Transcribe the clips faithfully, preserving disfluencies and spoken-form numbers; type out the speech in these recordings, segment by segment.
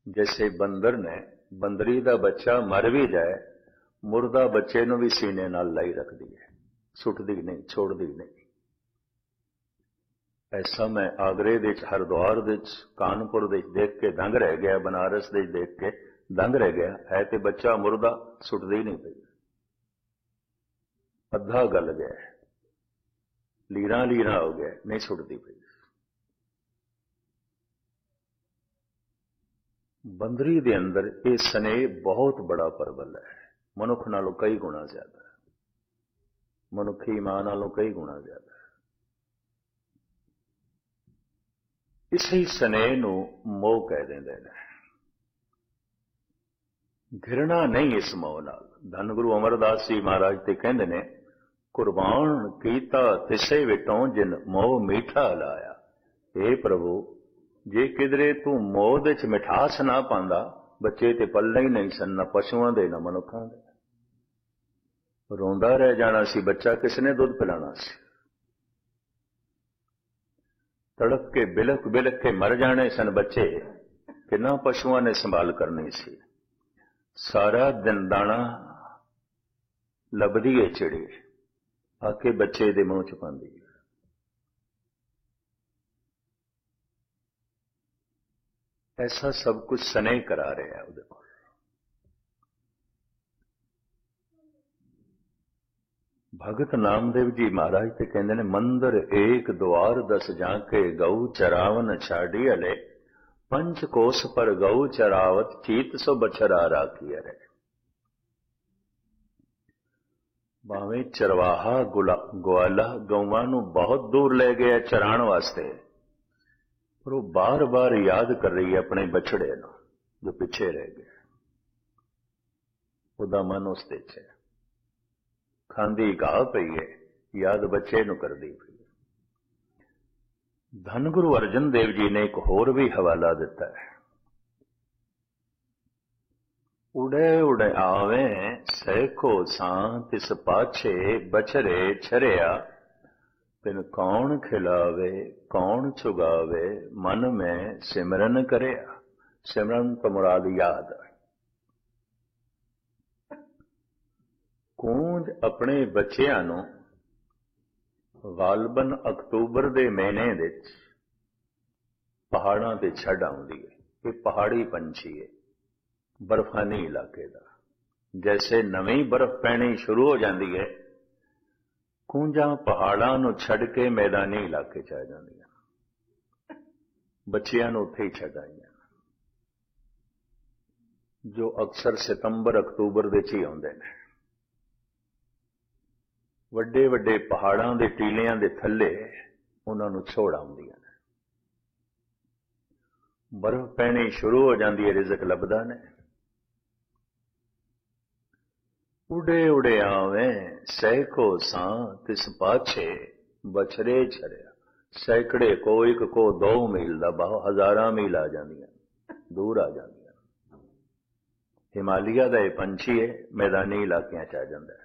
जैसे बंदर ने बंदरी का बच्चा मर भी जाए मुर्दा बच्चे नूं भी सीने नाल लाई रखती है, सुटदी नहीं, छोड़दी नहीं। ऐसा मैं आगरे दे हरिद्वार दे कानपुर दे देख के दंग रह गया, बनारस दे देख के दंग रह गया। है तो बच्चा मुर्दा, सुटदी नहीं पई, अद्धा गल गया, लीरा लीरा हो गया, नहीं सुटदी पई। बंदरी दे अंदर ये स्नेह बहुत बड़ा प्रबल है, मनुख नालों कई गुणा ज्यादा है, मनुखी मां नालों कई गुणा ज्यादा है। इसी स्नेह नूं मोह कह देंदे ने, घिरना नहीं इस मोह नाल। धन गुरु अमरदास जी महाराज ते कहंदे ने, कुर्बान कीता तिसे विटों जिन मोह मीठा लाया। हे प्रभु, जे किधरे तू मोह दे च मिठास ना पांदा, बच्चे ते पलने ही नहीं सन, ना पशुआं दे ना मनुखां दे। रोंदा रह जाना सी बच्चा, किसने दुध पिलाना सी। तड़प के बिलक बिलक के मर जाने सन बच्चे, किन्ना पशुआं ने संभाल करनी सी। सारा दिन दाना लभदी है चिड़ी, आके बच्चे दे मुंह च पांदी है। ऐसा सब कुछ स्नेह करा रहे हैं उहदे कोल। भगत नामदेव जी महाराज ते कहंदे ने, मंदिर एक द्वार दस जाके गऊ चरावन छाड़ी अले, पंच कोस पर गऊ चरावत चीत सो बछरा राखी अरे। भावें चरवाहा ग्वाला गौवां नूं बहुत दूर ले गया चराण वास्ते, पर वो बार बार याद कर रही है अपने बछड़े नूं जो पिछे रह गए। उहदा मन उस ते च है, खांदी घाह पई है, याद बच्चे नूं करदी पई। धन गुरु अर्जन देव जी ने एक होर भी हवाला दिता है, उड़े उड़े आवे सैको सां तिस पाछे बछरे छरिया, तिन कौन खिलावे कौन चुगावे मन में सिमरन करिया। सिमरन तो मुराद याद। कूंज अपने बच्चियां नूं गालबन अक्तूबर दे महीने दे पहाड़ां ते छड़ आउंदी है। ये पहाड़ी पंछी है, बर्फानी इलाके दा। जैसे नवी बर्फ पैनी शुरू हो जाती है, कूंजा पहाड़ां नूं छड़ के मैदानी इलाके च आ जांदियां, बच्चियां नूं उत्थे ही छड़ आईयां, जो अक्सर सितंबर अक्तूबर दे च ही आउंदे ने। वड्डे वड्डे पहाड़ां दे टीलियां दे थल्ले उन्हां नूं छोड़ आउंदियां ने। बर्फ पैनी शुरू हो जाती है, रिज़क लभदा ने। उड़े उड़े आवे सैको सां तिस पाछे बछरे छरिया। सैकड़े को एक को दो मील दा बाह हजारां मील आ जांदियां, दूर आ जांदियां। हिमालय दा यह पंछी है, मैदानी इलाकियां च आ जांदा है।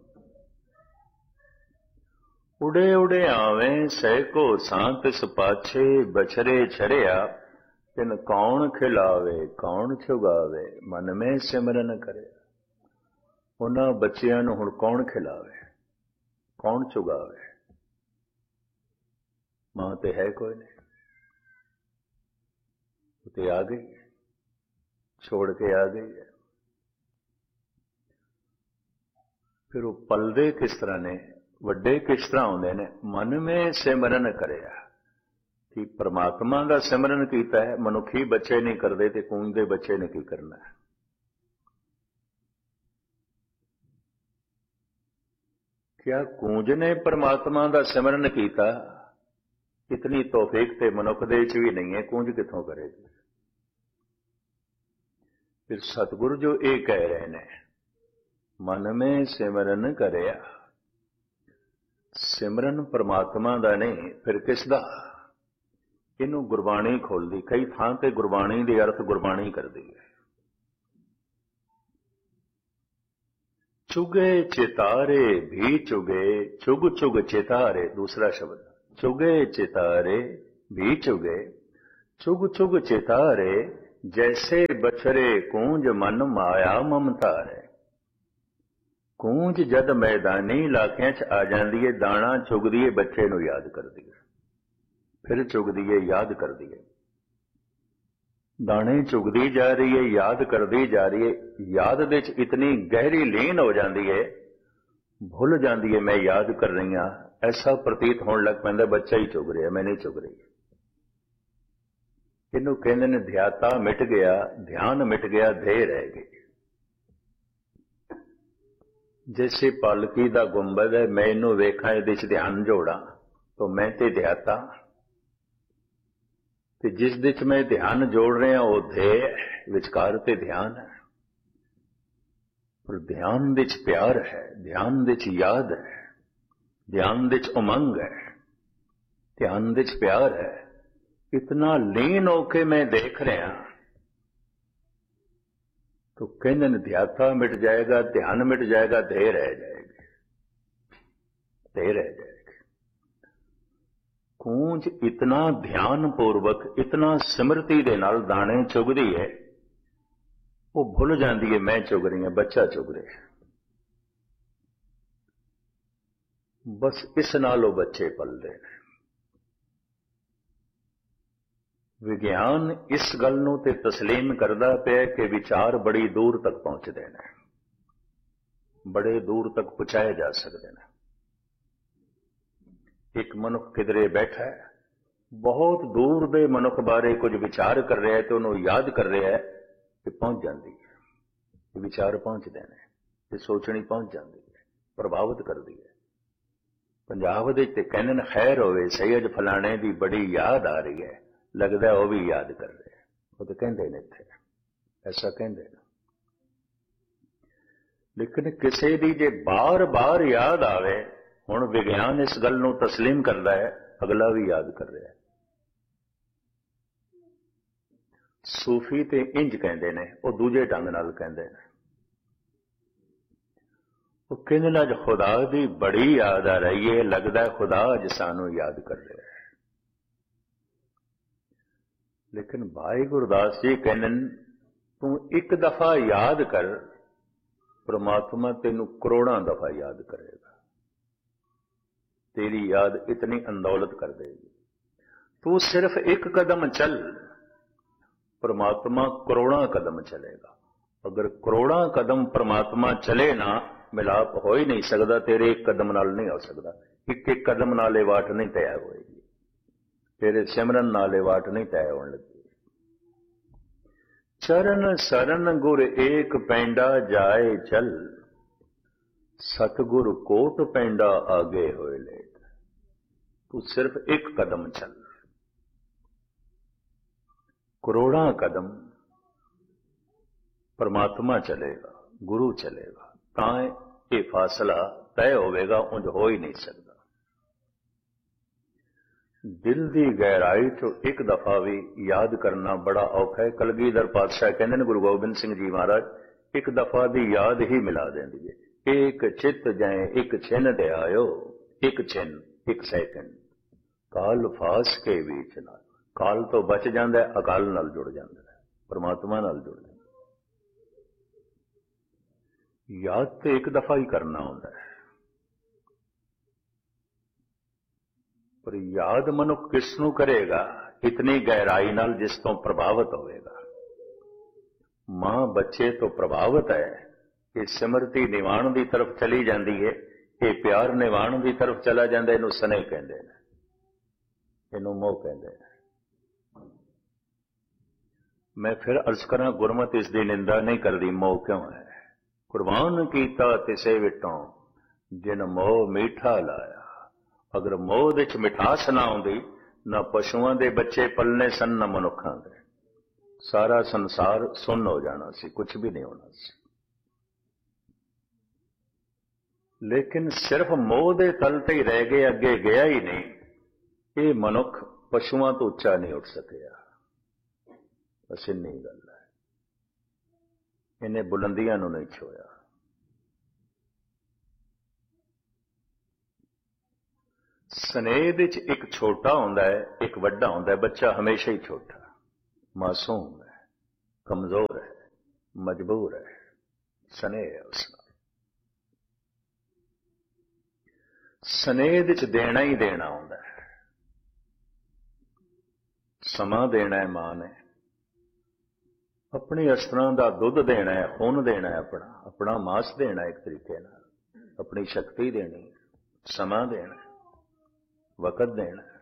उड़े उड़े आवे सैको सां तिस पाछे बछरे छरिया, तिन कौन खिलावे कौन छुगावे मन में सिमरन करे। उन्हां बच्चियां नूं हुण कौन खिलावे कौन चुगावे, मां ते है कोई नहीं, ते आ गई है, छोड़ के आ गई है। फिर वो पलदे किस तरह ने, वड्डे किस तरह होंदे ने, मन में सिमरन करिया कि परमात्मा का सिमरन कीता है। मनुखी बच्चे नहीं करते ते कूंज दे बच्चे ने की करना है। क्या कूंज ने परमात्मा का सिमरन कीता? इतनी तौफीक ते मनुख दे च भी नहीं है, कूंज किथों करेगी? फिर सतगुरु जो ये कह रहे ने, मन में सिमरन करिया, सिमरन परमात्मा दा नहीं फिर किसदा? इनू गुरबाणी खोलदी, कई थां ते गुरबाणी दे अर्थ गुरबाणी करदी है। चुगे चितारे भी चुगे, चुग चुग चितारे, दूसरा शब्द। चुगे चितारे भी चुगे, चुग चुग चितारे जैसे बछरे कूंज मन माया ममता है। कूंज जद मैदानी इलाकों च आ जाती है, दाना चुगदी है, बच्चे नूं याद करदी है, फिर चुगदी है, याद करदी है, दाने चुगदी जा रही है, याद करदी जा रही है, याद दे च इतनी गहरी लीन हो जाती है, भुल जाती है मैं याद कर रही हाँ, ऐसा प्रतीत होने लग पैंदा बच्चा ही चुग रहा, मैं नहीं चुग रही। इनू कहंदे ने ध्याता मिट गया, ध्यान मिट गया, ध्येय रह गई। जैसे पालकी दा गुंबद है, मैं इनू वेखा इहदे च ध्यान जोड़ा तो मैं ते ध्याता, ते जिस दे च मैं ध्यान जोड़ रहा वो ध्येय विचकार ते ध्यान है। पर ध्यान दे च प्यार है, ध्यान दे च याद है, ध्यान दे च उमंग है, ध्यान दे च प्यार है। इतना लीन होके मैं देख रहा तो कहने ने ध्याता मिट जाएगा, ध्यान मिट जाएगा, ध्येय रह जाएगा, ध्येय रह जाएगा। कूंज इतना ध्यान पूर्वक, इतना सिमरती दे नाल दाने चुगदी है, वो भुल जाती है मैं चुग रही हूं, बच्चा चुग रहा है। बस इस नाल वो बच्चे पलदे ने। विज्ञान इस गल नूं ते तस्लीम करदा पिया कि विचार बड़ी दूर तक पहुंचते हैं, बड़े दूर तक पहुंचाए जा सकते हैं। एक मनुख किधरे बैठा है, बहुत दूर दे मनुख बारे कुछ विचार कर रहा है तो उन्होंने याद कर रहा है कि पहुंच जाती है, विचार पहुंचते हैं, ये सोचनी पहुंच जाती है, प्रभावित करती है। पंजाब दे ते कहने ने खैर होवे सही, अज फलाने की बड़ी याद आ रही है, लगता है वह भी याद कर रहे हैं, वो तो कहते ने इत्थे ऐसा कहते हैं। लेकिन किसी की जे बार बार याद आवे, हुण विज्ञान इस गल नूं तस्लीम करता है, अगला भी याद कर रहा है। सूफी ते इंज कहते ने, वो दूजे ढंग नाल कहते हैं। वो कहते ने अज खुदा की बड़ी याद आ रही है, लगता है खुदा अज सानू याद कर रहा है। लेकिन भाई गुरदास जी कहने तू एक दफा याद कर, परमात्मा तेनू करोड़ों दफा याद करेगा, तेरी याद इतनी अंदौलत कर देगी। तू सिर्फ एक कदम चल, परमात्मा करोड़ों कदम चलेगा। अगर करोड़ों कदम परमात्मा चले ना, मिलाप हो ही नहीं सकता, तेरे एक कदम नाल नहीं हो सकता। एक एक कदम नाले वाट नहीं तय होएगी, तेरे सिमरन नाले वाट नहीं तय होने लगी। चरण सरन गुर एक पैंडा जाए चल, सतगुर कोट पैंडा आगे होए लेट। तू सिर्फ एक कदम चल, करोड़ा कदम परमात्मा चलेगा, गुरु चलेगा, तां ये फासला तय होवेगा, उंज हो ही नहीं सकता। दिल की गहराई चो एक दफा भी याद करना बड़ा औखा है। कलगीधर पातशाह कहते हैं गुरु गोबिंद सिंह जी महाराज, एक दफा की याद ही मिला देंदी है। एक चित जाए एक छिन दे आयो, एक छिन एक सैकंड, काल फास के बीच नाल। काल तो बच जाता है, अकाल नाल जुड़ जाता है, परमात्मा नाल जुड़ जाता है। याद तो एक दफा ही करना होता है, पर याद मनुख किसनू करेगा? इतनी गहराई नाल जिस तो प्रभावित होएगा। मां बच्चे तो प्रभावित है, ये सिमरती निवाण की तरफ चली जाती है, ये प्यार निवाण की तरफ चला जाता है। इनू स्नेह कहते हैं, इनू मोह कहते हैं। मैं फिर अर्ज करा, गुरमत इसकी निंदा नहीं करती। मोह क्यों है? कुर्बान कीता तिसे विटों जिन मोह मीठा लाया। अगर मोह दे च मिठास ना आउंदी, ना पशुओं के बच्चे पलने सन, ना मनुखों के, सारा संसार सुन्न हो जाना सी, कुछ भी नहीं होना सी। लेकिन सिर्फ मोह दे तल ते ही रह गए, अगे गया ही नहीं। ये मनुख पशुओं तो उच्चा नहीं उठ सकिया। बस इन्नी गल है, इन्हें बुलंदियां नूं नहीं छोया। स्नेह दे च एक छोटा होंदा है, एक वड्डा होंदा है। बच्चा हमेशा ही छोटा मासूम है, कमजोर है, मजबूर है, स्नेह है उस नाल। स्नेह दे च देना ही देना आउंदा है। समा देना है मां ने, अपनी अस्त्रां दा दुध देना है, खून देना है, अपना अपना मांस देना है, एक तरीके नाल अपनी शक्ति देनी है, समा देना है, वक़्त देना है।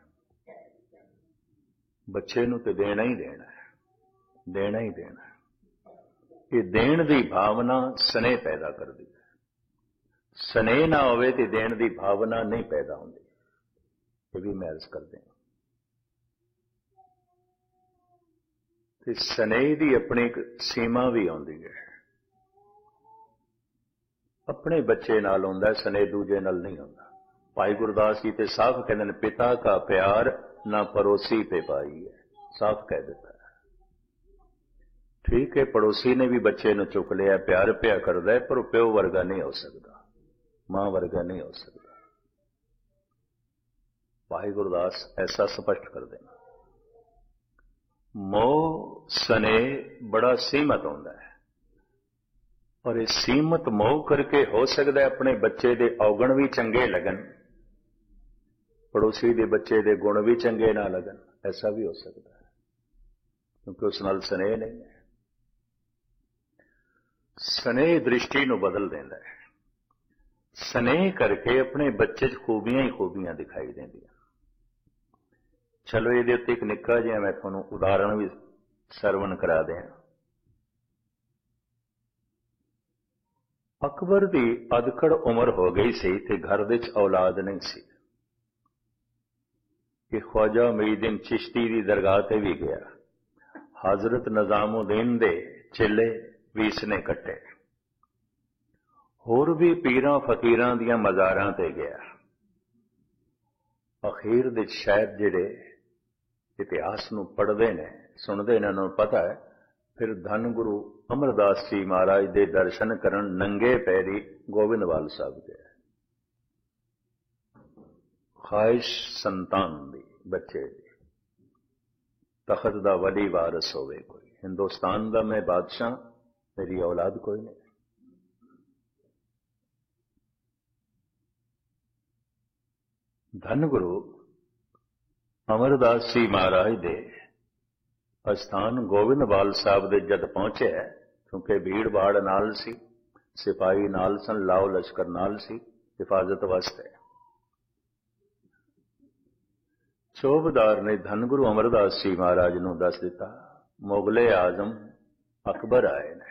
बच्चे नूं ते देना ही देना है, देना ही देना है। ये देण दी भावना स्नेह पैदा करदी है। स्नेह ना होवे ते देण दी भावना नहीं पैदा होंदी। ये भी मैं अर्ज कर दें। ते स्नेह दी अपनी एक सीमा भी आउंदी है। अपने बच्चे नाल हुंदा है, स्नेह दूजे नाल नहीं हुंदा। भाई गुरदास जी ते साफ कहते हैं, पिता का प्यार ना पड़ोसी पे पाई है, साफ कह देता है। ठीक है, पड़ोसी ने भी बच्चे नूं चुक लिया, प्यार प्या करदा है, पर प्यो वर्गा नहीं हो सकता, मां वर्गा नहीं हो सकता। भाई गुरदास ऐसा स्पष्ट कर देना। मोह स्नेह बड़ा सीमित होता है, और इस सीमित मोह करके हो सकता है अपने बच्चे दे औगण भी चंगे लगन, पड़ोसी दे बच्चे दे गुण भी चंगे ना लगन, ऐसा भी हो सकता है, क्योंकि उस नाल स्नेह नहीं है। स्नेह दृष्टि नूं बदल देंदा है। स्नेह करके अपने बच्चे च खूबियां ही खूबियां दिखाई देंदियां। चलो ये उत्ते एक निक्का जिहा मैं तुहानूं उदाहरण भी सरवण करा दें। अकबर की अधकड़ उम्र हो गई सी ते घर विच औलाद नहीं सी। कि ख्वाजा मुईउद्दीन चिश्ती की दरगाह ते भी गया, हजरत निजामुद्दीन दे चेले भी इसने कट्टे, होर भी पीरां फकीरां दियां मज़ारां ते गया। अखीर दे शायद जिहड़े इतिहास नूं पढ़दे ने सुनदे ने, उन्हां नूं पता है, फिर धन गुरु अमरदास जी महाराज दे दर्शन करन नंगे पैरी गोविंदवाल साहब गए। ख्वाहिश संतान दी, बच्चे दी, तखत दा वली वारस होवे कोई, हिंदुस्तान दा मैं बादशाह, मेरी औलाद कोई नहीं। धन गुरु अमरदास जी महाराज दे अस्थान गोविंदवाल साहब दे जद पहुंचे, क्योंकि भीड़ भाड़ नाल सी, सिपाही नाल सन, लाओ लश्कर नाल सी हिफाजत वास्ते। चौबदार ने धन गुरु अमरदास जी महाराज नूं दस दिता, मुगले आजम अकबर आए ने।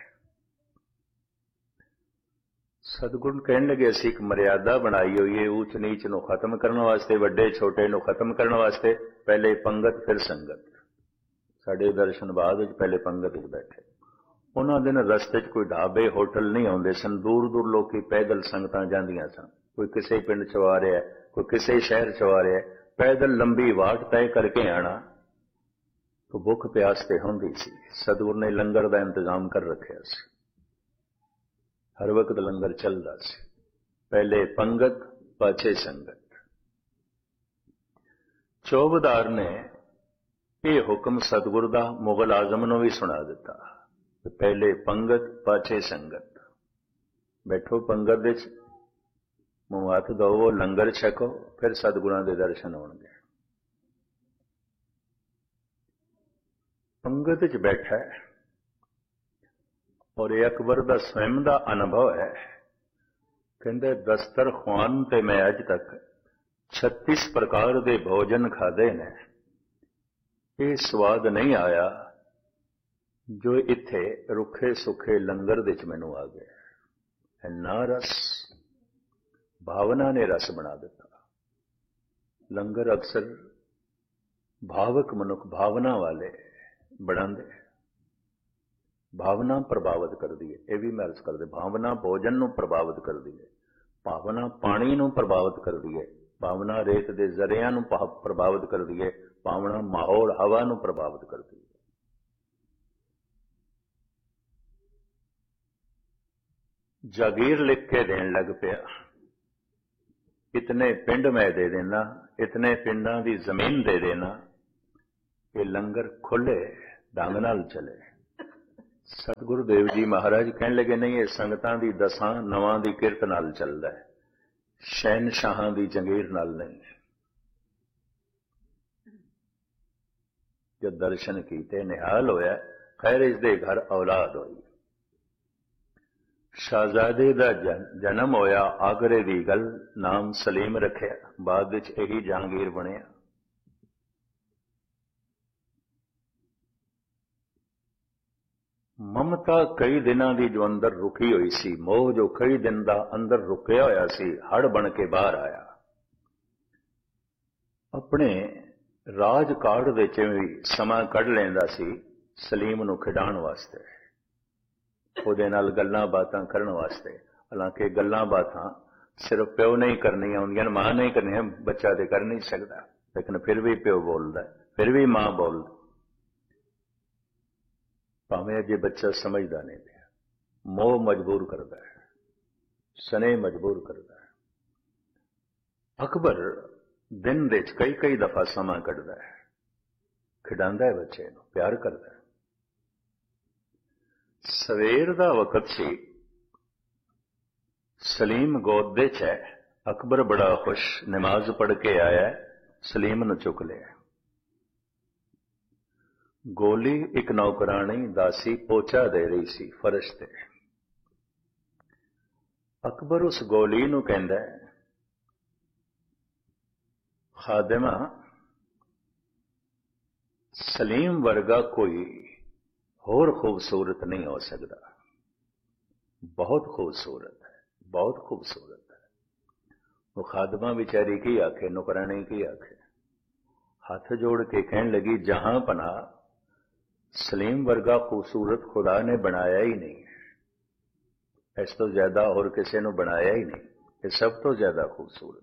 सतगुरु कहने लगे, असीं एक मर्यादा बनाई हुई है ऊच नीच नूं खत्म करने वास्ते, वड्डे छोटे नूं खत्म करने वास्ते। पहले पंगत फिर संगत। साडे दर्शन बाद विच पहले पंगत विच बैठे। उन्हां दिन रस्ते च कोई ढाबे होटल नहीं आउंदे सन, दूर दूर लोकी पैदल संगतां जांदियां सन। कोई किसी पिंड च आ रहा है, कोई किसी शहर च आ रहा है, पैदल लंबी वाट तय करके आना तो भुख प्यास ते होंदी सी। सतगुर ने लंगर का इंतजाम कर रखा सी, हर वक्त लंगर चलदा सी। पहले पंगत पाछे संगत। चौबदार ने यह हुक्म सतगुर दा मुगल आजम नूं भी सुना दिता, पहले पंगत पाछे संगत। बैठो पंगत विच, मूंह हथ धोवो, लंगर छको, फिर सतगुरां दे दर्शन होणगे। पंगत विच बैठा है, और ये अकबर दा स्वयं दा अनुभव है। कहंदे दस्तरखान ते मैं अज तक छत्तीस प्रकार दे भोजन खाधे ने, ये स्वाद नहीं आया जो इत्थे रुखे सुखे लंगर दे च मैनूं आ गया। इन्ना रस, भावना ने रस बना दिता। लंगर अक्सर भावक मनुख, भावना वाले बनांदे, भावना प्रभावित करती है। यह भी मैं अर्ज कर दे, भावना भोजन नूं प्रभावित करती है, भावना पानी नूं प्रभावित करती है, भावना रेत दे जरिया नूं प्रभावित करती है, भावना माहौल हवा नूं प्रभावित करती है। जागीर लिख के देन लग पिया, इतने पिंड मैं दे देना, इतने पिंडां दी जमीन दे देना, ये लंगर खुले ढंग नाल चले। सतगुरु देव जी महाराज कहने लगे नहीं ये संगतां दी दसां नवां दी किरत नाल चलदा है, शहनशाहां दी जंगीर नाल नहीं। जब दर्शन कीते निहाल होया, खैर इसदे घर औलाद होई। शहजादे दा जन्म होया, आगरे दी गल नाम सलीम रखिया, बाद विच यही जहांगीर बनिया। ममता कई दिनां दी जो अंदर रुकी हुई सी, मोह जो कई दिन दा अंदर रुकिया होया सी, हड़ बन के बाहर आया। अपने राज काड़ दे च भी समा कढ लैंदा सी सलीम नूं खिडाण वास्ते, ਉਹਦੇ ਨਾਲ ਗੱਲਾਂ ਬਾਤਾਂ ਕਰਨ ਵਾਸਤੇ। ਹਾਲਾਂਕਿ ਗੱਲਾਂ ਬਾਤਾਂ ਸਿਰਫ ਪਿਓ ਨਹੀਂ ਕਰਨੀਆਂ ਹੁੰਦੀਆਂ, ਮਾਂ ਨਹੀਂ ਕਰਨੀਆਂ, ਬੱਚਾ ਤੇ ਕਰ ਨਹੀਂ ਸਕਦਾ, ਲੇਕਿਨ ਫਿਰ ਵੀ ਪਿਓ ਬੋਲਦਾ, ਫਿਰ ਵੀ ਮਾਂ ਬੋਲਦੀ, ਭਾਵੇਂ ਅਜੇ ਬੱਚਾ ਸਮਝਦਾ ਨਹੀਂ ਪਿਆ। ਮੋਹ ਮਜਬੂਰ ਕਰਦਾ ਹੈ, ਸਨੇਹ ਮਜਬੂਰ ਕਰਦਾ ਹੈ। ਅਕਬਰ ਦਿਨ ਦੇ ਚ ਕਈ ਕਈ ਦਫਾ ਸਮਾਂ ਕੱਢਦਾ ਹੈ, ਖਿਡਾਉਂਦਾ ਹੈ ਬੱਚੇ ਨੂੰ, ਪਿਆਰ ਕਰਦਾ ਹੈ। ਸਵੇਰ ਦਾ ਵਕਤ ਸੀ, ਸਲੀਮ ਗੋਦ ਦੇ ਚ ਹੈ। ਅਕਬਰ ਬੜਾ ਖੁਸ਼, ਨਮਾਜ਼ ਪੜ੍ਹ ਕੇ ਆਇਆ, ਸਲੀਮ ਨੂੰ ਚੁੱਕ ਲਿਆ। ਗੋਲੀ ਇੱਕ ਨੌਕਰਾਣੀ ਦਾਸੀ ਪੋਚਾ ਦੇ ਰਹੀ ਸੀ ਫਰਸ਼ ਤੇ। ਅਕਬਰ ਉਸ ਗੋਲੀ ਨੂੰ ਕਹਿੰਦਾ, ਖਾਦਮਾ ਸਲੀਮ ਵਰਗਾ ਕੋਈ ਹੋਰ ਖੂਬਸੂਰਤ ਨਹੀਂ ਹੋ ਸਕਦਾ, ਬਹੁਤ ਖੂਬਸੂਰਤ ਹੈ, ਬਹੁਤ ਖੂਬਸੂਰਤ ਹੈ। ਉਹ ਖਾਦਮਾ ਵਿਚਾਰੀ ਕੀ ਆਖੇ, ਨੌਕਰਾਣੀ ਕੀ ਆਖੇ, ਹੱਥ ਜੋੜ ਕੇ ਕਹਿਣ ਲੱਗੀ, ਜਹਾਂ ਪਨਾ ਸਲੀਮ ਵਰਗਾ ਖੂਬਸੂਰਤ ਖੁਦਾ ਨੇ ਬਣਾਇਆ ਹੀ ਨਹੀਂ, ਇਸ ਤੋਂ ਜ਼ਿਆਦਾ ਹੋਰ ਕਿਸੇ ਨੂੰ ਬਣਾਇਆ ਹੀ ਨਹੀਂ, ਇਹ ਸਭ ਤੋਂ ਜ਼ਿਆਦਾ ਖੂਬਸੂਰਤ।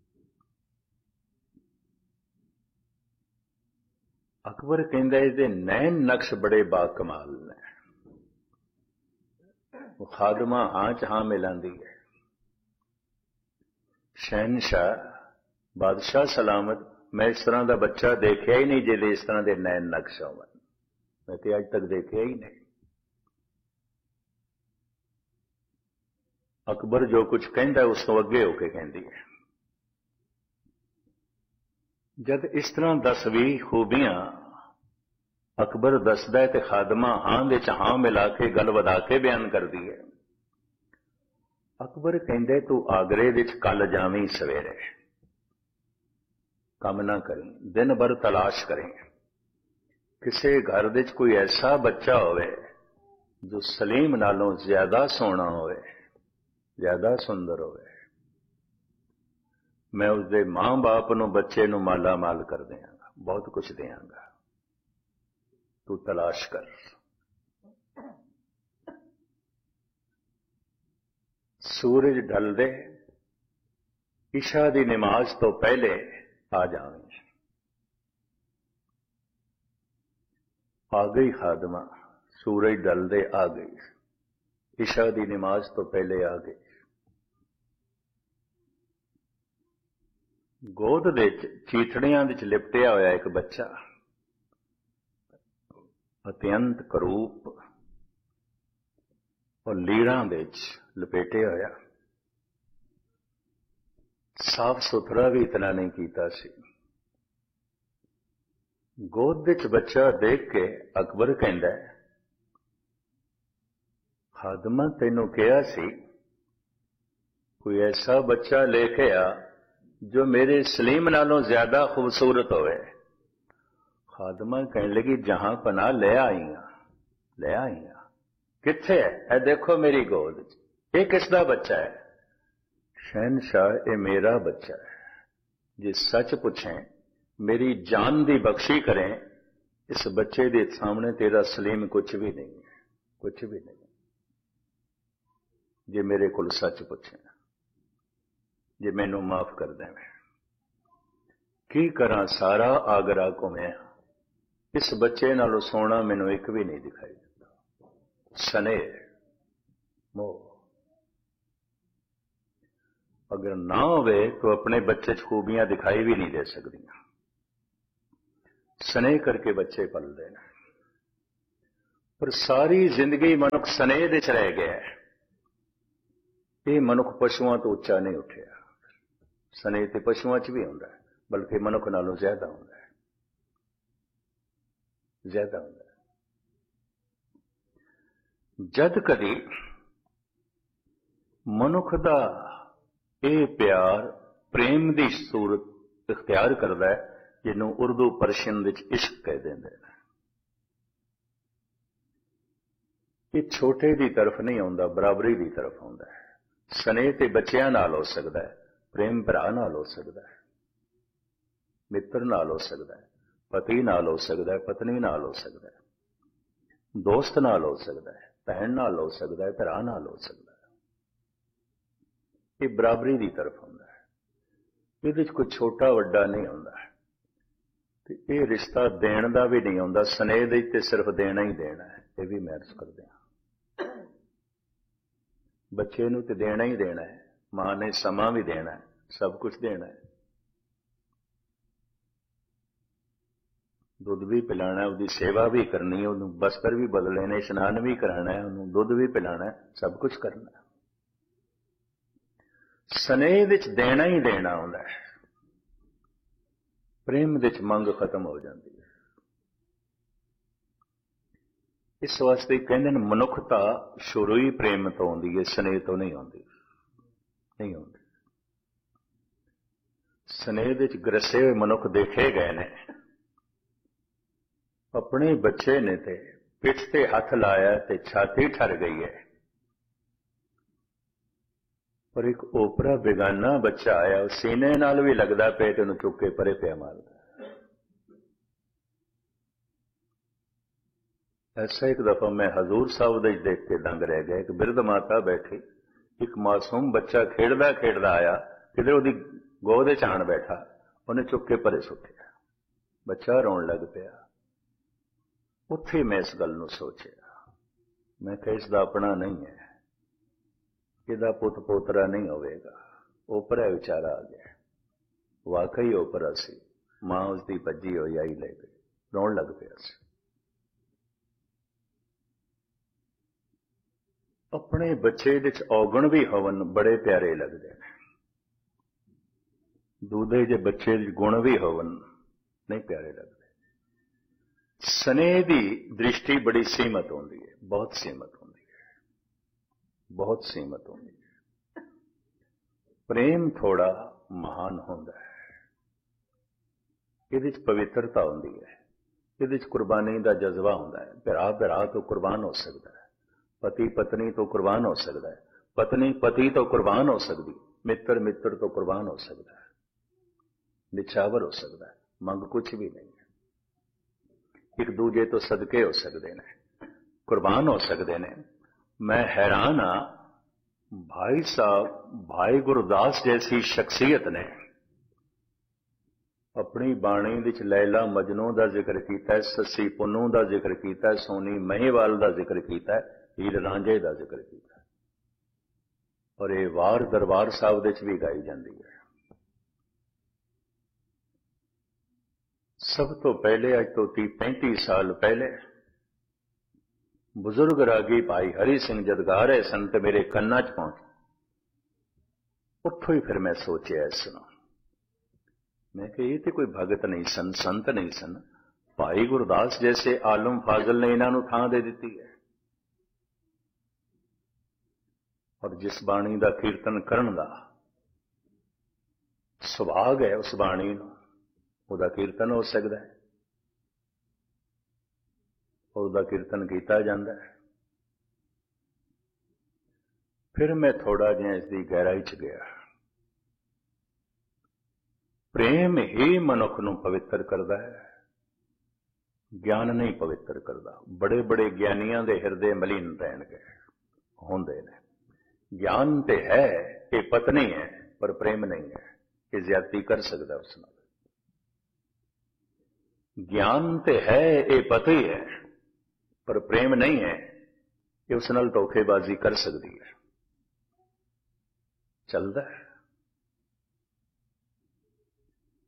ਅਕਬਰ ਕਹਿੰਦਾ ਇਹਦੇ ਨੈਣ ਨਕਸ਼ ਬੜੇ ਬਾਕਮਾਲ ਨੇ। ਉਹ ਖਾਦਮਾ ਹਾਂ ਚ ਹਾਂ ਮਿਲਾਂਦੀ ਹੈ। ਸ਼ਹਿਨਸ਼ਾਹ ਬਾਦਸ਼ਾਹ ਸਲਾਮਤ, ਮੈਂ ਇਸ ਤਰ੍ਹਾਂ ਦਾ ਬੱਚਾ ਦੇਖਿਆ ਹੀ ਨਹੀਂ ਜਿਹਦੇ ਇਸ ਤਰ੍ਹਾਂ ਦੇ ਨੈਣ ਨਕਸ਼ ਹੋਣ, ਮੈਂ ਤੇ ਅੱਜ ਤੱਕ ਦੇਖਿਆ ਹੀ ਨਹੀਂ। ਅਕਬਰ ਜੋ ਕੁਝ ਕਹਿੰਦਾ ਉਸ ਤੋਂ ਅੱਗੇ ਹੋ ਕੇ ਕਹਿੰਦੀ ਹੈ। ਜਦ ਇਸ ਤਰ੍ਹਾਂ ਦਸ ਵੀਹ ਖੂਬੀਆਂ ਅਕਬਰ ਦੱਸਦਾ ਹੈ ਤੇ ਖਾਦਮਾ ਹਾਂ ਦੇ ਚ ਹਾਂ ਮਿਲਾ ਕੇ ਗੱਲ ਵਧਾ ਕੇ ਬਿਆਨ ਕਰਦੀ ਹੈ। ਅਕਬਰ ਕਹਿੰਦੇ ਤੂੰ ਆਗਰੇ ਵਿੱਚ ਕੱਲ ਜਾਵੀਂ ਸਵੇਰੇ, ਕੰਮ ਨਾ ਕਰੀਂ, ਦਿਨ ਭਰ ਤਲਾਸ਼ ਕਰੀਂ, ਕਿਸੇ ਘਰ ਵਿੱਚ ਕੋਈ ਐਸਾ ਬੱਚਾ ਹੋਵੇ ਜੋ ਸਲੀਮ ਨਾਲੋਂ ਜ਼ਿਆਦਾ ਸੋਹਣਾ ਹੋਵੇ, ਜ਼ਿਆਦਾ ਸੁੰਦਰ ਹੋਵੇ। मैं उसके मां बाप नूं बच्चे नूं माला माल कर देंगा, बहुत कुछ देंगा, तू तलाश कर। सूरज ढल दे, इशा दी नमाज तो पहले आ जावे। आ गई खादमा, सूरज ढल दे आ गई, इशा दी नमाज तो पहले आ गई। ਗੋਦ ਵਿੱਚ ਚੀਥੜਿਆਂ ਵਿੱਚ ਲਿਪਟਿਆ ਹੋਇਆ ਇੱਕ ਬੱਚਾ, ਅਤਿਅੰਤ ਕਰੂਪ ਔਰ ਲੀੜਾਂ ਵਿੱਚ ਲਪੇਟਿਆ ਹੋਇਆ, ਸਾਫ ਸੁਥਰਾ ਵੀ ਇਤਨਾ ਨਹੀਂ ਕੀਤਾ ਸੀ। ਗੋਦ ਵਿੱਚ ਬੱਚਾ ਦੇਖ ਕੇ ਅਕਬਰ ਕਹਿੰਦਾ, ਖਾਦਮਾ ਤੈਨੂੰ ਕਿਹਾ ਸੀ ਕੋਈ ਐਸਾ ਬੱਚਾ ਲੈ ਕੇ ਆ जो मेरे सलीम नालों ज्यादा खूबसूरत होवे। खादमा कहने लगी जहां पना ले आई हां, ले आई हां, किथे है? ए देखो मेरी गोद, ये किसदा बच्चा है? शहनशाह ये मेरा बच्चा है, जे सच पूछें मेरी जान दी बख्शी करें, इस बच्चे के सामने तेरा सलीम कुछ भी नहीं है, कुछ भी नहीं। जे मेरे को सच पूछें, जे मैनू माफ कर दें, की करा सारा आगरा घूमिया, इस बच्चे नालों सोना मैनू एक भी नहीं दिखाई देता। स्नेह मोह अगर ना होवे तो अपने बच्चे च खूबियां दिखाई भी नहीं दे सकती। स्नेह करके बच्चे पल देना। पर सारी जिंदगी मनुख स्नेह दे च रह गया है। ये मनुख पशुओं तो उच्चा नहीं उठिया। स्नेह तो पशुओं च भी हुंदा है, बल्कि मनुख नालों ज्यादा हुंदा है, ज्यादा हुंदा है। जद कदी मनुख दा ये प्यार प्रेम दी सूरत इख्तियार करता है, जिन्हों उर्दू परशियन विच इश्क कह देंदे ने। ये छोटे दी तरफ नहीं आउंदा, बराबरी दी तरफ आउंदा है। स्नेह ते बच्चियां नाल हो सकता है, प्रेम भरा नाल हो सकता है, मित्र नाल हो सकता है, पति नाल हो सकता है, पत्नी नाल हो सकता है, दोस्त नाल हो सकता है, भैन नाल हो सकता है, भरा नाल हो सकता है। ये बराबरी की तरफ होंदा है। ये कोई छोटा वड्डा नहीं होंदा। ये रिश्ता देण दा भी नहीं होंदा। स्नेह दे ते सिर्फ देना ही देना है। ये भी मैं अर्ज करदे हां। बच्चे नूं ते देना ही देना है, मां ने समा भी देना है, सब कुछ देना है। दुध भी पिलाना है, उसकी सेवा भी करनी है, उन्होंने बस्तर भी बदले ने, इशनान भी कराना है, उन्होंने दुध भी पिलाना है, सब कुछ करना है। स्नेह विच देना ही देना होंदा है, प्रेम विच मंग खत्म हो जाती है। इस वास्ते कहते हैं मनुखता शुरू ही प्रेम तो आती है, स्नेह तो नहीं आती, नहीं आती। स्नेह विच ग्रसे हुए मनुख देखे गए ने। अपने बच्चे ने ते पिठ ते हथ लाया ते छाती ठर गई है, पर एक ओपरा बेगाना बच्चा आया, सीने नाल भी लगदा पे ते उन्हें चुक के परे पिया मारदा। ऐसा एक दफा मैं हजूर साहब दे देख के दंग रह गया। एक बिरध माता बैठी, एक मासूम बच्चा खेड़दा खेड़दा आया, किधर उसकी गोद च आण बैठा, उन्हें चुक के परे सुट्टिया। बच्चा रोन लग पिया। उत्थे मैं इस गल नूं सोचिया, मैं कहा इसदा अपना नहीं है, इहदा पुत पोतरा नहीं होवेगा। ओपरा विचारा आ गया, वाकई ओपरा सी। मां उसकी भज्जी होई आई ले गई, रोन लग पिया सी। अपने बच्चे विच औगण भी होवन बड़े प्यारे लगते हैं, दूधे जे बच्चे गुण भी होवन नहीं प्यारे लगते। स्नेह की दृष्टि बड़ी सीमित होती है, बहुत सीमित होती है, बहुत सीमित होती है। प्रेम थोड़ा महान होता है, ये पवित्रता होती है, ये कुर्बानी का जज्बा होता है। भरा भरा तो कुर्बान हो सकता है, पति पत्नी तो कुर्बान हो सकता है, पत्नी पति तो कुर्बान हो सकती, मित्र मित्र तो कुर्बान हो सकता है, निछावर हो सकता है, मंग कुछ भी नहीं है। एक दूजे तो सदके हो सकते हैं, कुर्बान हो सकते हैं। मैं हैरान हाँ, भाई साहब भाई गुरदास जैसी शख्सियत ने अपनी बाणी विच लैला मजनू का जिक्र किया, ससी पुन्नू का जिक्र किया, सोनी महीवाल का जिक्र किया, हीर रांझे का जिक्र किया, और ये वार दरबार साहब दे भी गाई जाती है। सब तो पहले अज तो ती पैंती साल पहले बुजुर्ग रागी भाई हरि सिंह जद गा रहे सन तो मेरे कन्ना च पहुंच, उत्थों ही फिर मैं सोचा इसनो, मैं कि ये तो कोई भगत नहीं सन, संत नहीं सन, भाई गुरदास जैसे आलम फाजल ने इन्हों थां दे दी है। और जिस बाणी का कीर्तन करने का सुभाग है, उस बाणी नूं ਉਹਦਾ कीर्तन हो सकता है, और ਉਹਦਾ कीर्तन किया जाता है। फिर मैं थोड़ा जिहा इसकी गहराई च गया। प्रेम ही मनुख नूं पवित्र करता है, ज्ञान नहीं पवित्र करता। बड़े बड़े ज्ञानियों के हिरदे मलीन रहणगे होंदे ने। ज्ञान ते है, ये पत्नी है, पर प्रेम नहीं है, ये ज्यादती कर सकता उस नाल। ज्ञान ते है, ये पति है, पर प्रेम नहीं है, ये उस नाल धोखेबाजी कर सकती है। चलता है।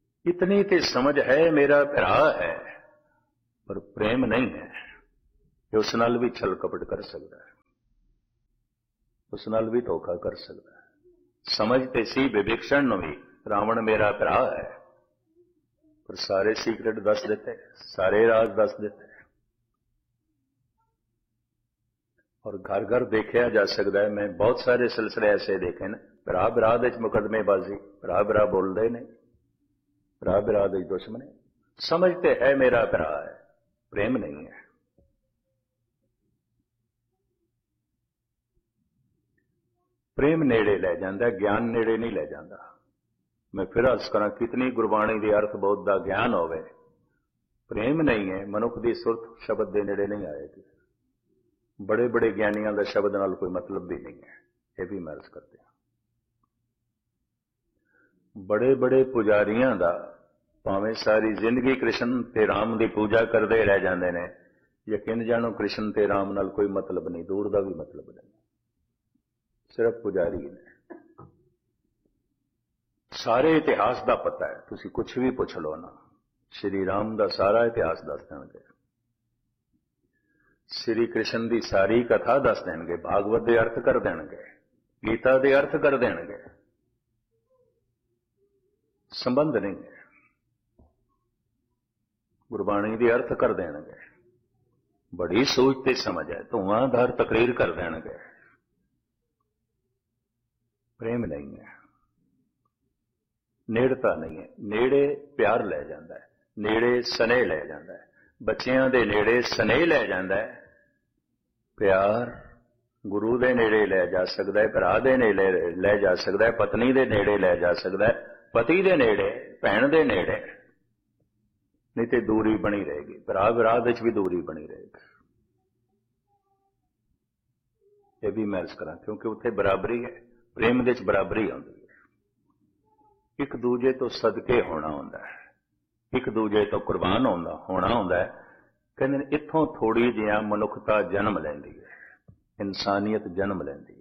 इतनी ते समझ है, मेरा भरा है, पर प्रेम नहीं है, उस नाल भी छल कपट कर सकता है, उस नाल भी धोखा कर सकता है। समझते सी विभीषण नूं भी रावण मेरा भरा है, पर सारे सीक्रेट दस देते, सारे राज दस देते। और घर घर देखा जा सकता है। मैं बहुत सारे सिलसिले ऐसे देखे न, भरा भरा दे मुकदमेबाजी, भरा भरा बोलते नहीं, भरा भरा दे दुश्मनी। समझते है मेरा भरा है, प्रेम नहीं है। प्रेम नेड़े लै जाता, ज्ञान नेड़े नहीं लै जाता। मैं फिर अर्ज करा, कितनी गुरबाणी के अर्थ बोध का ज्ञान होवे, प्रेम नहीं है, मनुख की सुरत शब्द के नेड़े नहीं आएगी। बड़े बड़े ज्ञानियों का शब्द नाल कोई मतलब भी नहीं है, यह भी मैं अर्ज करते हैं। बड़े बड़े पुजारियों का भावें सारी जिंदगी कृष्ण ते राम की पूजा करते रह जाते हैं, यकीन जानो कृष्ण ते राम नाल कोई मतलब नहीं, दूर का भी मतलब नहीं, सिर्फ पुजारी ने। सारे इतिहास का पता है, तुसी कुछ भी पुछ लो ना, श्री राम का सारा इतिहास दस देंगे, श्री कृष्ण की सारी कथा दस देंगे, भागवत के अर्थ कर देंगे, गीता के अर्थ कर देंगे। संबंध नहीं है, गुरबाणी के अर्थ कर देंगे, बड़ी सोचते समझ है, धुआंधार तकरीर कर देंगे। प्रेम नहीं है, नेड़ता नहीं है। नेड़े प्यार लै जाता है, नेड़े स्नेह लै जाता है, बच्चों के नेड़े स्नेह लै जाता है। प्यार गुरु के नेड़े लै जा सकता है, भरा के नेड़े लै जा सकता है, पत्नी के नेड़े लै जा सकता है, पति के नेड़े, भैन के नेड़े, नहीं तो दूरी बनी रहेगी। भरा भरा विच भी दूरी बनी रहेगी। यह भी मैं अर्ज करा, क्योंकि उत्थे बराबरी है, प्रेम दे च बराबरी आउंदी है। एक दूजे तो सदके होना होंदा है, एक दूजे तो कुर्बान होना होना होंदा है। कहते इत्थों थोड़ी जिहा मनुखता जन्म लैंदी है, इंसानियत जन्म लैंदी है।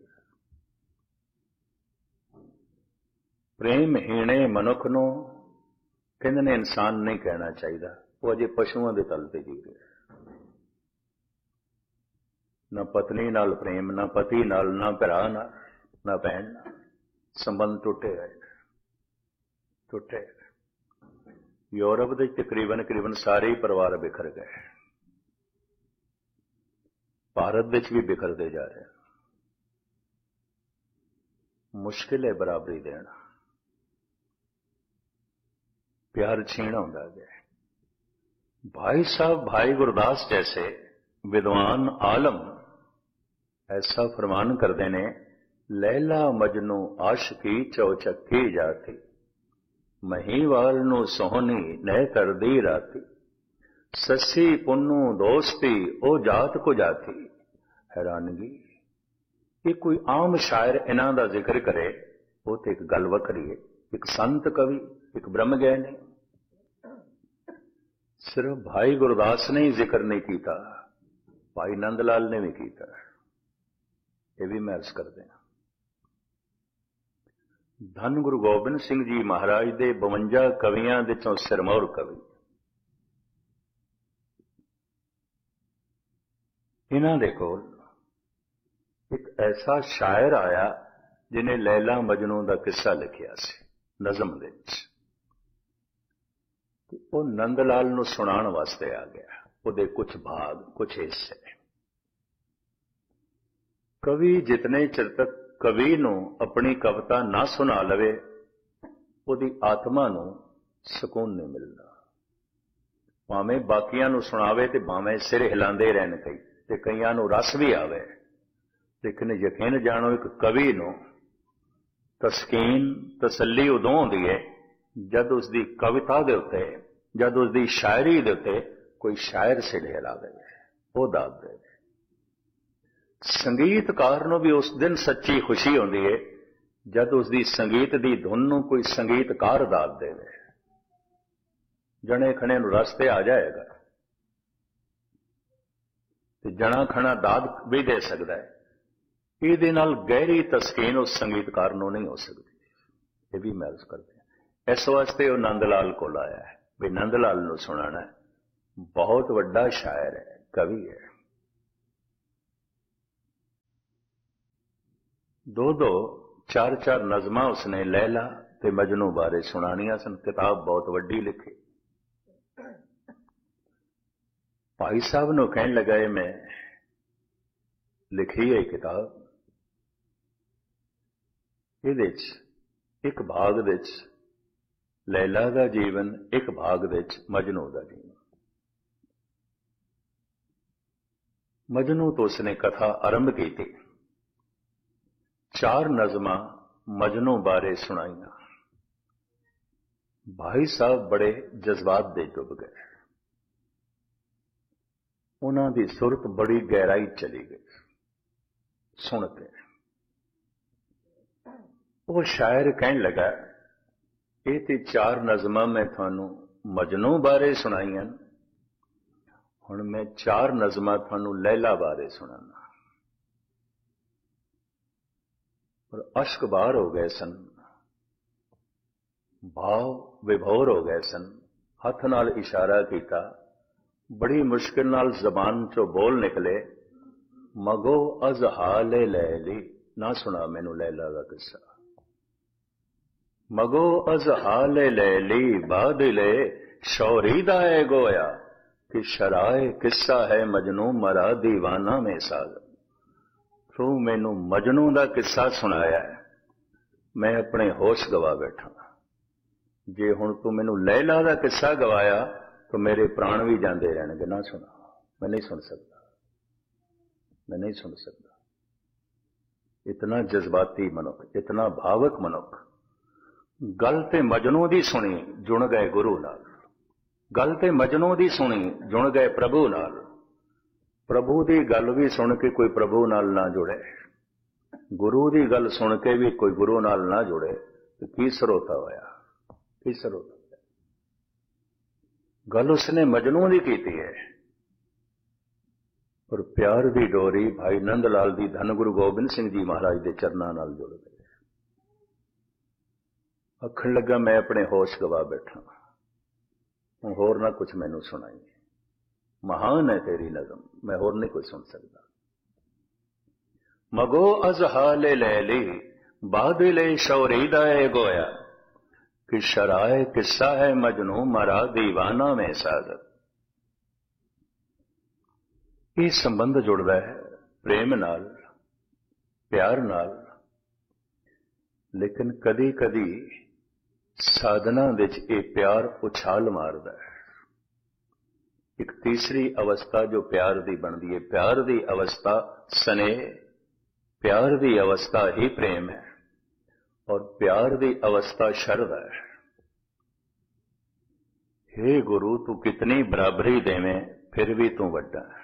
प्रेमहीणे मनुख नूं कहते ने इंसान नहीं कहना चाहिए, वो अजे पशुओं के तल ते जी रहा। ना पत्नी नाल प्रेम, ना पति नाल, ना भरा नाल, ना भैन नाल, संबंध टुटे गए, टुटे। यूरोप के तकरीबन तकरीबन सारे ही परिवार बिखर गए, भारत विच भी बिखरते जा रहे हैं। मुश्किल है बराबरी देना, प्यार छीना होंदा गया। भाई साहब भाई गुरदास जैसे विद्वान आलम ऐसा फरमान करते ने, लैला मजनू आशिकी चौचक्की जाती, महीवाल नू सोहनी नह करदी राती, ससी पुन्नू दोस्ती ओ जात को जाती। हैरानगी, ये कोई आम शायर इन्हां दा जिक्र करे, वो तो एक गल वखरी है। एक संत कवि, एक ब्रह्म ज्ञानी, सिर्फ भाई गुरदास ने ही जिक्र नहीं किया, भाई नंदलाल ने भी किया। यह भी मैं अर्ज कर देना। धन गुरु गोबिंद सिंह जी महाराज दे बवंजा कवियां दे चों सिरमौर कवि, इन्हां दे कोल एक ऐसा शायर आया जिन्हें लैला मजनू का किस्सा लिखिया सी नज़म दे विच। वो नंदलाल नूं सुनाण वास्ते आ गया, उहदे कुछ भाग, कुछ हिस्से। कवि जितने चिर तक कवि नूं अपनी कविता ना सुना लवे, उहदी आत्मा नूं सुकून नहीं मिलता। भावें बाकियां नूं सुनावे ते भावें सिर हिलांदे रहन कई, ते कईयां नूं रस भी आवे, लेकिन यकीन जानो एक कवि नूं तस्कीन तसल्ली उदों होंदी है जद उसकी कविता दे उत्ते, जद उसकी शायरी दे उत्ते कोई शायर सिर हिला दे, वो दाद दे। संगीतकार नूं भी उस दिन सच्ची खुशी होंदी है जद उसकी संगीत की धुन नूं कोई संगीतकार दाद दे। जने खने नूं रस्ते आ जाएगा, ते जना खना दाद भी दे सकता है। ये नाल गहरी तस्कीन उस संगीतकार नूं नहीं हो सकती। ये भी मैं अर्ज करते हैं। इस वास्ते वो नंदलाल को आया है भी नंदलाल नूं सुनाना है। बहुत वड्डा शायर है, कवि है, दो दो चार चार नज़मां उसने लैला ते मजनू बारे सुनानियां सन। किताब बहुत वड्डी लिखी। भाई साहब नूं कहण लगा मैं लिखी है किताब, इहदे च एक भाग दे च लैला दा जीवन, एक भाग दे च मजनू दा जीवन। मजनू तो उसने कथा आरंभ की थी। चार नज़मां मजनू बारे सुनाइयां। भाई साहब बड़े जज्बात दे डुब गए। उन्हां दी सुरत बड़ी गहराई चली गई सुन के। वो शायर कहन लगा ये ते चार नज़मां मैं थानू मजनू बारे सुनाइयां, हुण मैं चार नज़मां थानू लैला बारे सुनाना। और अश्क बाहर हो गए सन, भाव विभोर हो गए सन। हथ नाल इशारा किया, बड़ी मुश्किल नाल जबान चो बोल निकले, मगो अज हाले लैली। ना सुना मैनू लैला का किस्सा। मगो अज हाले लैली बादिले शौरीदा है गोया, कि शराए किस्सा है मजनू मरा दीवाना में साग। तू मैनू मजनू का किस्सा सुनाया है, मैं अपने होश गवा बैठा। जे हुण तू मैनू लैला का किस्सा गवाया तो मेरे प्राण भी जाते रहणगे। ना सुना, मैं नहीं सुन सकता, मैं नहीं सुन सकता। इतना जज्बाती मनुख, इतना भावक मनुख। गल ते मजनू दी सुनी, जुड़ गए गुरु नाल। गल ते मजनू दी सुनी, जुड़ गए प्रभु नाल। प्रभु दी गल भी सुन के कोई प्रभु नाल ना जुड़े, गुरु दी गल सुन के भी कोई गुरु नाल ना जुड़े, तो की सरोता होया, की सरोता। गल उसने मजनू दी कीती है, और प्यार दी डोरी भाई नंद लाल दी धन गुरु गोबिंद सिंह जी महाराज दे चरनां नाल जुड़ गई। आखण लगा मैं अपने होश गवा बैठा, होर ना कुछ मैनू सुनाई। महान है तेरी नज़म, मैं होर नहीं कुछ सुन सकता। मगो अज हाले लैली बादिले शौरीदा है गोया, कि शराए किस्सा है मजनू मरा दीवाना में सागर। ये संबंध जुड़ता है प्रेम नाल, प्यार नाल, लेकिन कदी कदी साधना विच ये प्यार उछाल मारदा है। एक तीसरी अवस्था जो प्यार दी बनती है, प्यार दी अवस्था स्नेह, प्यार दी अवस्था ही प्रेम है, और प्यार दी अवस्था शरधा है। हे गुरु तू कितनी बराबरी देवें फिर भी तू वड्डा है।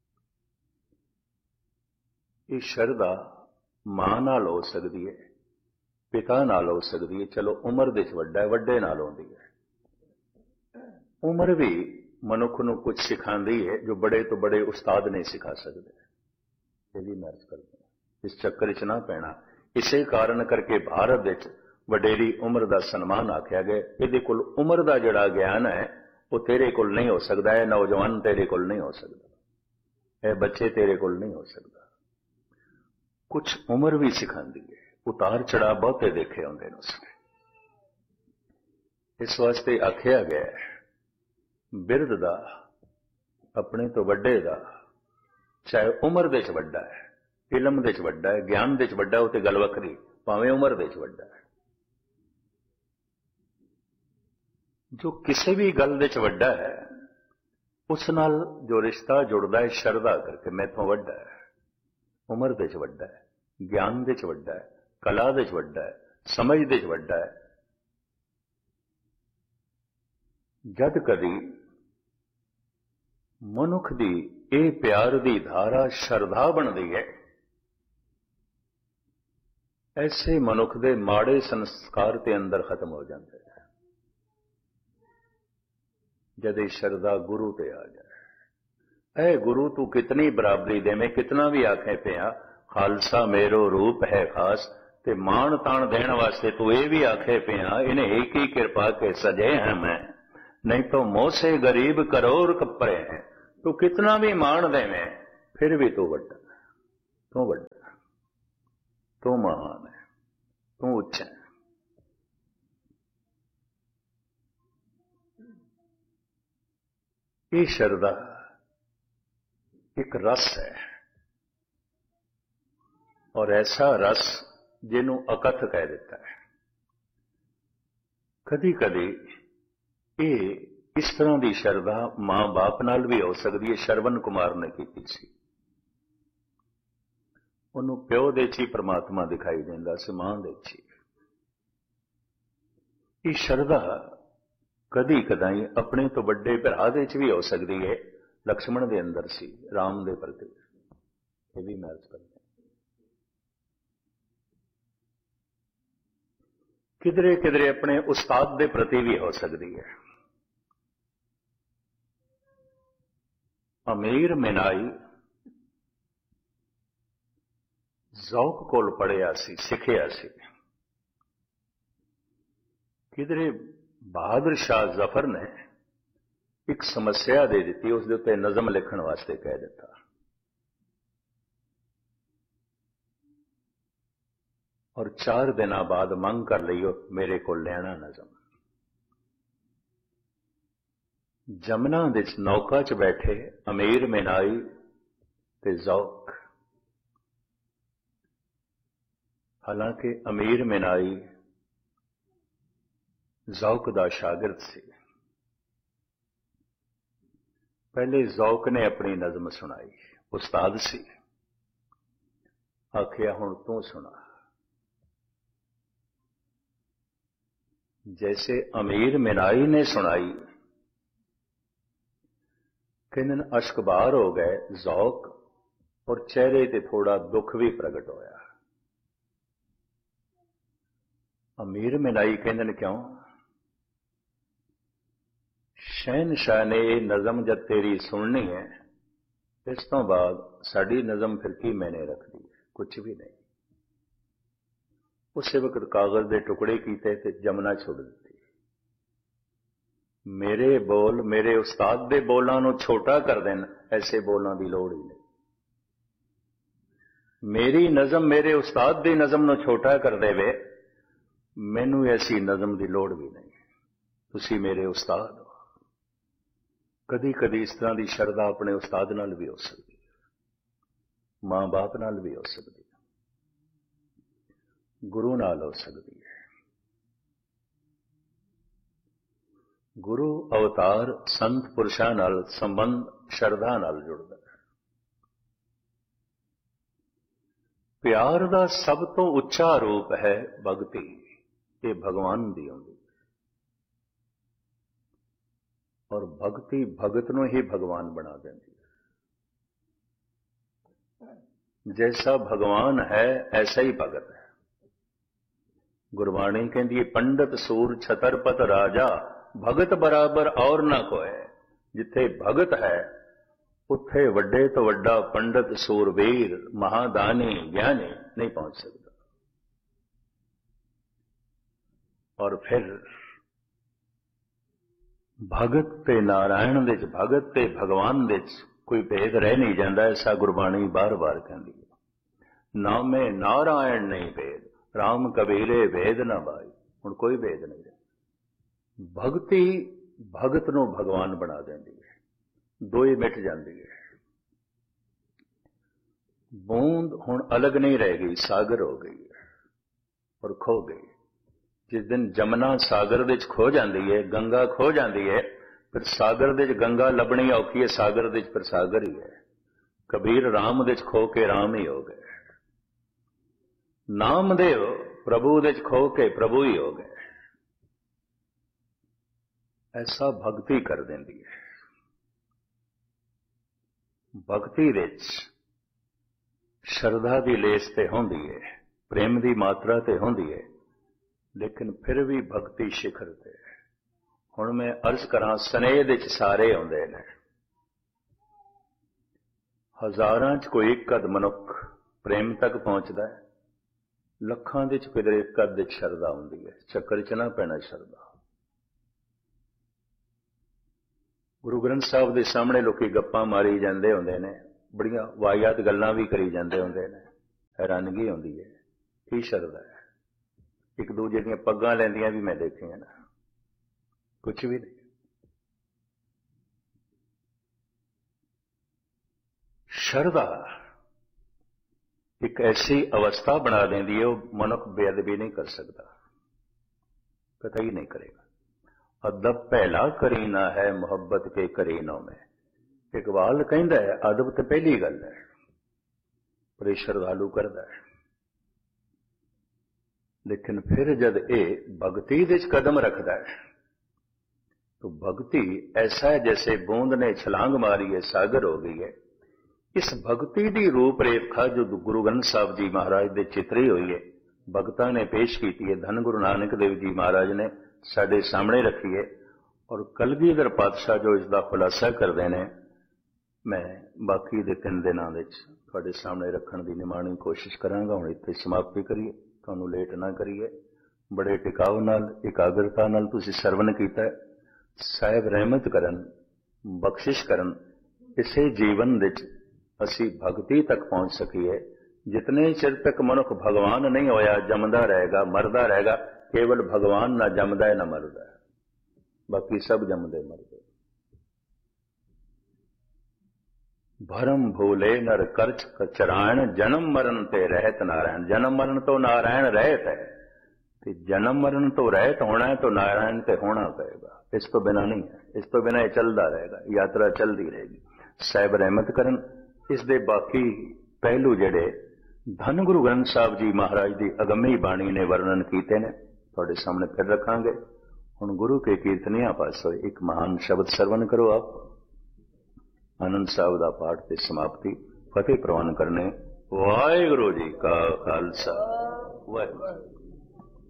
ये शरधा मां नाल हो सकती है, पिता नाल हो सकती है, चलो उम्र दे वड्डा है, वड्डे नाल होंदी है। उम्र भी मनुख नूं कुछ सिखांदी है जो बड़े तो बड़े उस्ताद नहीं सिखा सकते। यही मैं अर्ज करता, इस चक्कर च ना पैना। इसे कारण करके भारत विच वडेरी उम्र का सन्मान आख्या गया। इहदे कोल उम्र का जिहड़ा ज्ञान है वो तेरे कोल नहीं हो सकता है, नौजवान तेरे कोल नहीं हो सकता है, बच्चे तेरे कोल नहीं हो सकता। कुछ उम्र भी सिखांदी है, उतार चढ़ा बहुते देखे होंगे उसने। इस वास्ते आख्या गया बिरद दा अपने तो वड्डे दा, चाहे उम्र दे च वड्डा है, इलम दे च वड्डा है, ज्ञान दे च वड्डा है, वो ते गल वखरी, भावें उम्र दे च वड्डा है। जो किसी भी गल दे च वड्डा है उस नाल जो रिश्ता जुड़ता है शरधा करके, मैथों वड्डा है, उम्र दे च वड्डा है, ज्ञान दे च वड्डा है, कला दे च वड्डा है, समझ दे च वड्डा है। जद कदी मनुख दी ए प्यार दी धारा शरधा बनती है, ऐसे मनुख दे माड़े संस्कार ते अंदर खत्म हो जाते हैं। जद शरधा गुरु ते आ जाए, ऐ गुरु तू कितनी बराबरी दे, मैं कितना भी आखे पिया खालसा मेरो रूप है खास, ते मान तान देने वास्ते तू ये भी आखे पिया इन्हें एक ही कृपा के सजे हैं मैं, नहीं तो मोह से गरीब करोड़ कपरे हैं। तू कितना भी मान देवे फिर भी तू वड्डा, तू वड्डा। तू महान है, तू उच्च है। ये शरदा एक रस है, और ऐसा रस जिन्हों अकथ कह देता है। कदी कदी ये इस तरह की शरदा मां बाप नाल भी हो सकती है। श्रवण कुमार ने की सी, उन्होंने प्यो दे ची परमात्मा दिखाई देंदा सी, मां दे ची। ये शरदा कदी कदाई अपने तो बड़े भरा दे च भी हो सकती है। लक्ष्मण दे अंदर सी, राम दे प्रति, ये भी मैं अर्ज करता। किधरे किधरे अपने उस्ताद दे प्रति भी हो सकती है। अमीर मिनाई जौक कोल पढ़िया सी, सिखिया सी। किधरे बहादुर शाह जफर ने एक समस्या दे दी, उसके उत्ते नज़म लिखण वास्ते कह दिता। और चार दिन बाद मंग कर लियो, मेरे को लेना नज़म। जमुना दे नौका च बैठे अमीर मिनाई ते जौक। हालांकि अमीर मिनाई जौक दा शागिर्द सी। पहले जौक ने अपनी नज़म सुनाई, उस्ताद सी। आखिया हुण तू सुना। जैसे अमीर मिनाई ने सुनाई, किन अश्कबार हो गए जौक, और चेहरे ते थोड़ा दुख भी प्रगट होया। अमीर मिनाई कहंदन क्यों? शहनशाह ने नज़म जब तेरी सुननी है, इस तो बाद साड़ी नज़म फिर की मैंने रख दी, कुछ भी नहीं। उस वक्त कागज के टुकड़े कीते ते जमुना छोड़ दी। मेरे बोल मेरे उस्ताद दे बोलों नूं छोटा कर देन, ऐसे बोलों की लोड़ ही नहीं। मेरी नज़म मेरे उस्ताद दी नज़म नूं छोटा कर देवे, मैनू ऐसी नज़म की लोड़ भी नहीं। तुसी मेरे उस्ताद हो। कदी कदी इस तरह की शरदा अपने उस्ताद नाल भी हो सकती है, मां बाप नाल भी हो सकती है, गुरु नाल हो सकती है। गुरु अवतार संत पुरुषां नाल संबंध शरदा नाल जुड़दा है। प्यार दा सब तो उच्चा रूप है भगती। ये भगवान दी होंदी, और भक्ति भगत नूं ही भगवान बना देती है। जैसा भगवान है ऐसा ही भगत है। गुरबाणी कहती है, पंडित सूर छतरपत राजा, भगत बराबर और ना कोई। जिथे भगत है उत्थे वड्डे तो वड्डा पंडित सूरवीर महादानी ज्ञानी नहीं पहुंच सकता। और फिर भगत ते नारायण दे, भगत ते भगवान दे कोई भेद रह नहीं जाता। ऐसा गुरबाणी बार बार कहती है। नामे नारायण नहीं भेद, राम कबीरे भेद ना भाई। हुण कोई भेद नहीं रहा। भगती भगत नूं भगवान बना देंदी है, दो ही मिट जाती है। बूंद हुण अलग नहीं रह गई, सागर हो गई है और खो गई। जिस दिन जमुना सागर दे खो जाती है, गंगा खो जाती है, फिर सागर दे गंगा लभनी औखी है, सागर दे फिर सागर ही है। कबीर राम दे खो के राम ही हो गए। नामदेव प्रभु दे खो के प्रभु ही हो गए। ऐसा भक्ति कर देंदी है। भक्ति विच शरधा की लेस ते होंदी है, प्रेम की मात्रा ते होंदी है, लेकिन फिर भी भक्ति शिखर ते। हुण मैं अर्ज करा, स्नेह दे सारे आउंदे ने। हजारां च कोई एक अद मनुख प्रेम तक पहुंचता है, लखां दे च किधरे एक अद शरधा आउंदी है। चक्कर च ना पैना शरधा। गुरु ग्रंथ साहब के सामने लोग गप्पां मारी जाते होंदे ने, बड़ियां वाहियात गल्लां भी करी जाते होंदे ने। हैरानगी आउंदी है, ਕੀ ਸ਼ਰਧਾ ਹੈ? ਇੱਕ ਦੂਜੇ ਦੀਆਂ ਪੱਗਾਂ ਲੈਂਦੀਆਂ ਵੀ ਮੈਂ ਦੇਖੀਆਂ ਨਾ, ਕੁਛ ਵੀ ਨਹੀਂ। ਸ਼ਰਧਾ ਇੱਕ ਐਸੀ ਅਵਸਥਾ ਬਣਾ ਦਿੰਦੀ ਹੈ, ਉਹ ਮਨੁੱਖ ਬੇਅਦਬੀ ਨਹੀਂ ਕਰ ਸਕਦਾ, ਕਤਈ ਨਹੀਂ ਕਰੇਗਾ। ਅਦਬ ਪਹਿਲਾ ਕਰੀਨਾ ਹੈ, ਮੁਹੱਬਤ ਕੇ ਕਰੀਨੋਂ में। ਇਕਬਾਲ ਕਹਿੰਦਾ ਹੈ ਅਦਬ ਤੇ ਪਹਿਲੀ ਗੱਲ ਹੈ, ਪਰ ਇਹ ਸ਼ਰਧਾਲੂ ਕਰਦਾ ਹੈ। ਲੇਕਿਨ ਫਿਰ ਜਦ ਇਹ ਭਗਤੀ ਦੇ ਵਿੱਚ ਕਦਮ ਰੱਖਦਾ ਹੈ तो भक्ति ऐसा है जैसे बूंद ने छलांग मारी है, सागर हो गई है। इस भक्ति की रूपरेखा जो गुरु ग्रंथ साहब जी महाराज दे चितरी हुई है, भगतां ने पेश की है, धन गुरु नानक देव जी महाराज ने साडे सामने रखी है, और कलगीधर पातशाह जो इसका खुलासा करते हैं, मैं बाकी दे तीन दिनों में तुहाडे सामने रखने की निमाणी कोशिश करांगा। हुण इत्थे समाप्ति करिए, तुहानूं लेट ना करिए। बड़े टिकाव नाल एकाग्रता नाल तुसीं सरवण कीता है। साहिब रहमत करन, बख्शिश करन, इसे जीवन विच असी भगती तक पहुंच सकीए। जितने चिर तक मनुख भगवान नहीं होया, जमदा रहेगा, मरदा रहेगा। केवल भगवान ना जमदा है ना मरदा है, बाकी सब जमदे मरदे। भरम भूले नर करच कचरायण, जन्म मरण ते रहत नारायण। जन्म मरण तो नारायण रहत है, ते जन्म मरण तो रहत होना है तो नारायण ते होना पएगा। इस तो बिना नहीं है, इस तो बिना ये चलता रहेगा, यात्रा चलती रहेगी। साहिब रहमत करन। इस दे बाकी पहलू जेड़े धन गुरु ग्रंथ साहब जी महाराज की अगमी बाणी ने वर्णन कीते ने, तुहाडे सामने फिर रखांगे। हुण गुरु के कीर्तनियां पासों एक महान शब्द सरवण करो। आप आनंद साहब का पाठ की समाप्ति फतेह प्रवान करने। वाहिगुरू जी का खालसा, वाहिगुरू।